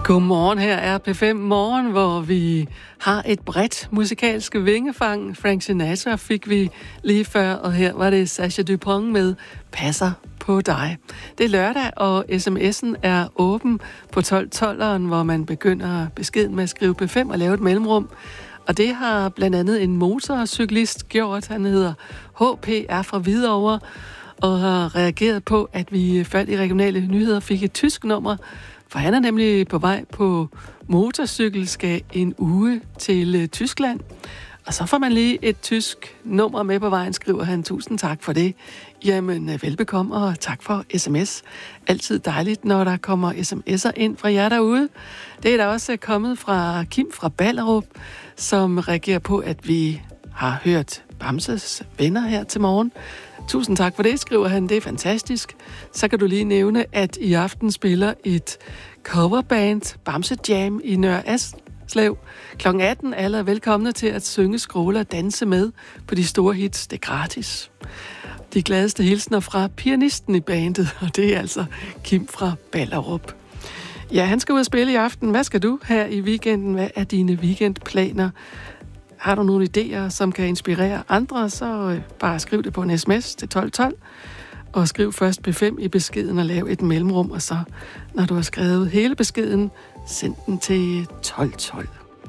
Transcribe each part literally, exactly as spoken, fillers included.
Godmorgen, her er P fem Morgen, hvor vi har et bredt musikalsk vingefang. Frank Sinatra fik vi lige før, og her var det Sascha Dupont med Passer på dig. Det er lørdag, og sms'en er åben på tolv tolveren, hvor man begynder beskeden med at skrive P fem og lave et mellemrum. Og det har blandt andet en motorcyklist gjort. Han hedder H P R fra Hvidovre, og har reageret på, at vi før de regionale nyheder fik et tysk nummer. For han er nemlig på vej på motorcykel, skal en uge til Tyskland. Og så får man lige et tysk nummer med på vejen, skriver han. Tusind tak for det. Jamen, velbekomme, og tak for sms. Altid dejligt, når der kommer sms'er ind fra jer derude. Det er der også kommet fra Kim fra Ballerup, som reagerer på, at vi har hørt Bamses Venner her til morgen. Tusind tak for det, skriver han. Det er fantastisk. Så kan du lige nævne, at i aften spiller et coverband, Bamse Jam, i Nørre Aslev. klokken atten alle er velkomne til at synge, skråle og danse med på de store hits. Det er gratis. De gladeste hilsner fra pianisten i bandet, og det er altså Kim fra Ballerup. Ja, han skal ud og spille i aften. Hvad skal du her i weekenden? Hvad er dine weekendplaner? Har du nogle idéer, som kan inspirere andre, så bare skriv det på en sms til tolv tolv. Og skriv først P fem i beskeden og lav et mellemrum, og så, når du har skrevet hele beskeden, send den til tolv tolv.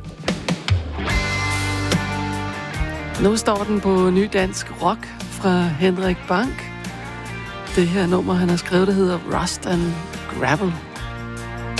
Nu står den på ny dansk rock fra Henrik Bank. Det her nummer, han har skrevet, det hedder Rust and Gravel.